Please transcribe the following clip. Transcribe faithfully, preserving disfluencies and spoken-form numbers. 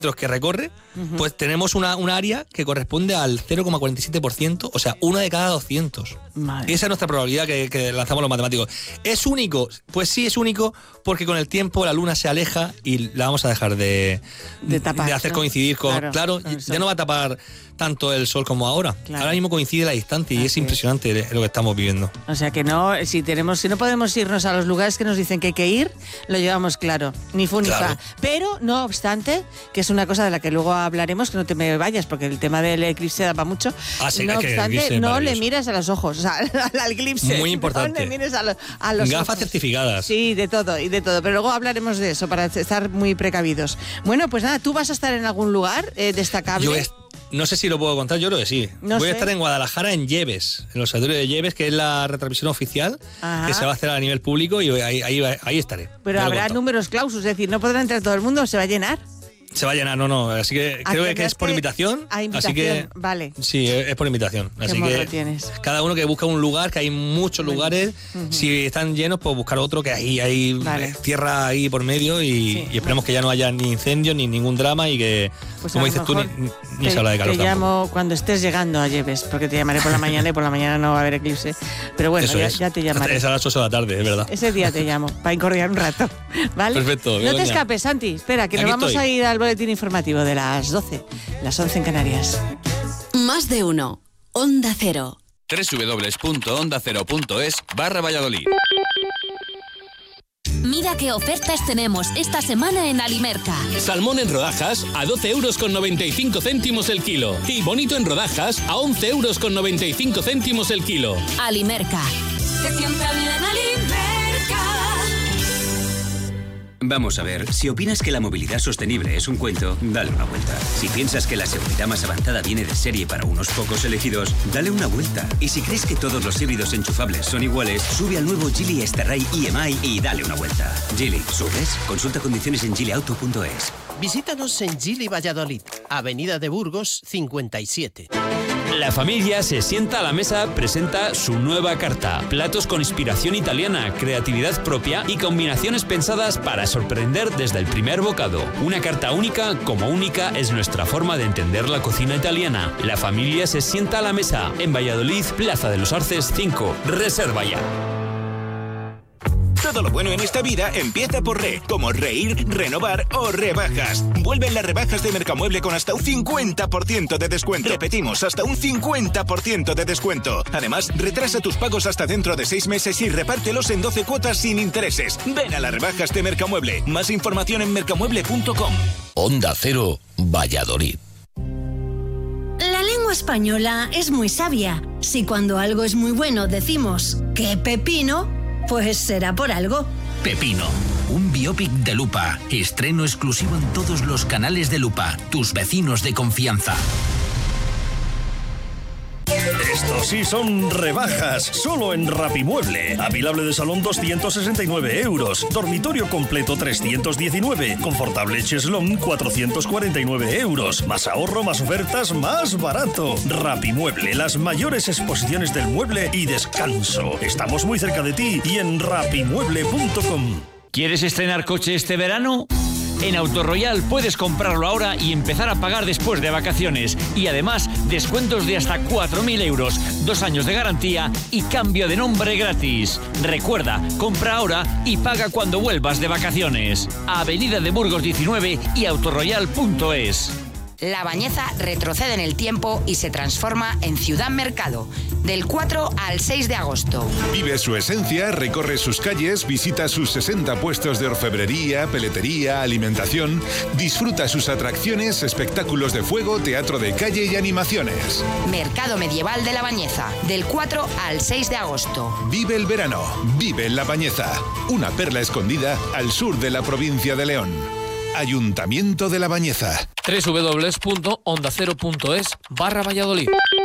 los que recorre, uh-huh. pues tenemos una, una área que corresponde al cero coma cuarenta y siete por ciento, o sea, una de cada doscientos. Madre. Esa es nuestra probabilidad que, que lanzamos los matemáticos. ¿Es único? Pues sí, es único porque con el tiempo la Luna se aleja y la vamos a dejar de, de, tapar, de hacer ¿no? coincidir con... Claro, claro con ya no va a tapar tanto el Sol como ahora. Claro. Ahora mismo coincide la distancia Así y es impresionante es. lo que estamos viviendo. O sea que no, si tenemos, si no podemos irnos a los lugares que nos dicen que hay que ir, lo llevamos claro, ni fu ni Claro. fa. Pero, no obstante, que es una cosa de la que luego hablaremos, que no te me vayas, porque el tema del eclipse da para mucho. Ah, sí, no es que el obstante, eclipse es no le maravilloso. mires a los ojos, o sea, al eclipse. Muy importante. No le mires a, lo, a los Gafas ojos. certificadas. Sí, de todo, y de todo. Pero luego hablaremos de eso, para estar muy precavidos. Bueno, pues nada, ¿tú vas a estar en algún lugar eh, destacable? Yo es, no sé si lo puedo contar, yo creo que sí. No Voy sé. a estar en Guadalajara, en Lleves, en el Observatorio de Lleves, que es la retransmisión oficial Ajá. que se va a hacer a nivel público y ahí, ahí, ahí estaré. Pero Ya lo habrá cuento. números clausus, es decir, no podrá entrar todo el mundo, se va a llenar. Se va a llenar, no, no. Así que Ah, creo que tendrás es por que- invitación. Ah, invitación, Así que vale. sí, es es por invitación. Así morro que tienes. cada uno que busca un lugar, que hay muchos Bueno. lugares. Ujú. Si están llenos, pues buscar otro, que ahí hay Vale. tierra ahí por medio y, Sí. y esperemos que ya no haya ni incendios ni ningún drama y que, Pues como a lo dices tú, ni, mejor ni se habla de calor Te tampoco. llamo cuando estés llegando a Lleves, porque te llamaré por la mañana y por la mañana no va a haber eclipse. Pero bueno, Eso ya, es. ya te llamaré. Es a las ocho de la tarde, es verdad. Ese día te llamo, para incordiar un rato. ¿Vale? Perfecto, No te Begoña. escapes, Santi. Espera, que Aquí nos vamos estoy. a ir al boletín informativo de las doce, las once en Canarias. Más de uno. Onda Cero. www.ondacero.es barra Valladolid. Mira qué ofertas tenemos esta semana en Alimerca. Salmón en rodajas a doce euros con noventa y cinco céntimos el kilo. Y bonito en rodajas a once euros con noventa y cinco céntimos el kilo. Alimerca. Que siempre viene Alimerca. Vamos a ver, si opinas que la movilidad sostenible es un cuento, dale una vuelta. Si piensas que la seguridad más avanzada viene de serie para unos pocos elegidos, dale una vuelta. Y si crees que todos los híbridos enchufables son iguales, sube al nuevo Geely Starray I M I y dale una vuelta. Geely, ¿subes? Consulta condiciones en geely auto punto es. Visítanos en Geely Valladolid, Avenida de Burgos cincuenta y siete. La familia se sienta a la mesa presenta su nueva carta. Platos con inspiración italiana, creatividad propia y combinaciones pensadas para sorprender desde el primer bocado. Una carta única, como única es nuestra forma de entender la cocina italiana. La familia se sienta a la mesa en Valladolid, Plaza de los Arces cinco. Reserva ya. Todo lo bueno en esta vida empieza por re, como reír, renovar o rebajas. Vuelven las rebajas de Mercamueble con hasta un cincuenta por ciento de descuento. Repetimos, hasta un cincuenta por ciento de descuento. Además, retrasa tus pagos hasta dentro de seis meses y repártelos en doce cuotas sin intereses. Ven a las rebajas de Mercamueble. Más información en mercamueble punto com. Onda Cero, Valladolid. La lengua española es muy sabia. Si cuando algo es muy bueno decimos ¡qué pepino!, pues será por algo. Pepino, un biopic de Lupa. Estreno exclusivo en todos los canales de Lupa. Tus vecinos de confianza. Estos sí son rebajas, solo en Rapimueble. Apilable de salón doscientos sesenta y nueve euros. Dormitorio completo trescientos diecinueve. Confortable cheslón cuatrocientos cuarenta y nueve euros. Más ahorro, más ofertas, más barato. Rapimueble, las mayores exposiciones del mueble y descanso. Estamos muy cerca de ti y en rapimueble punto com. ¿Quieres estrenar coche este verano? En Autoroyal puedes comprarlo ahora y empezar a pagar después de vacaciones. Y además, descuentos de hasta cuatro mil euros, dos años de garantía y cambio de nombre gratis. Recuerda, compra ahora y paga cuando vuelvas de vacaciones. Avenida de Burgos diecinueve y autoroyal punto es. La Bañeza retrocede en el tiempo y se transforma en Ciudad Mercado, del cuatro al seis de agosto. Vive su esencia, recorre sus calles, visita sus sesenta puestos de orfebrería, peletería, alimentación, disfruta sus atracciones, espectáculos de fuego, teatro de calle y animaciones. Mercado Medieval de La Bañeza, del cuatro al seis de agosto. Vive el verano, vive La Bañeza, una perla escondida al sur de la provincia de León. Ayuntamiento de La Bañeza. doble u doble u doble u punto onda cero punto es barra Valladolid.